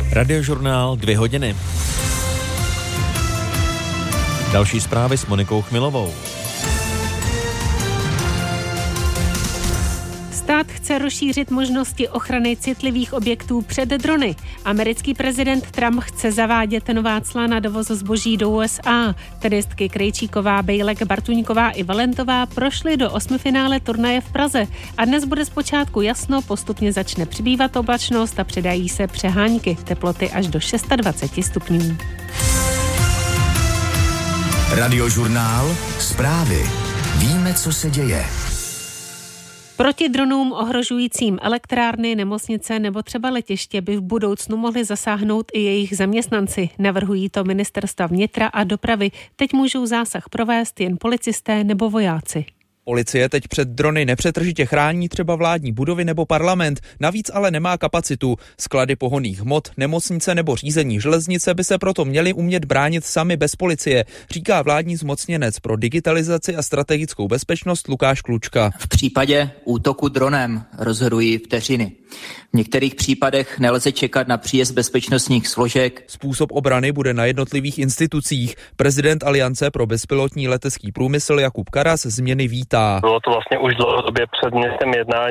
Radiožurnál 2 hodiny. Další zprávy s Monikou Chmilovou. Stát chce rozšířit možnosti ochrany citlivých objektů před drony. Americký prezident Trump chce zavádět nová cla na dovoz zboží do USA. Tenistky Krejčíková, Bejlek, Bartuňková i Valentová prošly do 8finále turnaje v Praze. A dnes bude zpočátku jasno, postupně začne přibývat oblačnost a přidají se přehánky. Teploty až do 26 stupňů. Radiožurnál Zprávy. Víme, co se děje. Proti dronům ohrožujícím elektrárny, nemocnice nebo třeba letiště by v budoucnu mohli zasáhnout i jejich zaměstnanci. Navrhují to ministerstva vnitra a dopravy. Teď můžou zásah provést jen policisté nebo vojáci. Policie teď před drony nepřetržitě chrání třeba vládní budovy nebo parlament, navíc ale nemá kapacitu. Sklady pohonných hmot, nemocnice nebo řízení železnice by se proto měly umět bránit sami bez policie, říká vládní zmocněnec pro digitalizaci a strategickou bezpečnost Lukáš Klučka. V případě útoku dronem rozhodují vteřiny. V některých případech nelze čekat na příjezd bezpečnostních složek. Způsob obrany bude na jednotlivých institucích. Prezident Aliance pro bezpilotní letecký průmysl Jakub Karas změny vítá. Bylo to vlastně už dlouhodobě předmětem jednání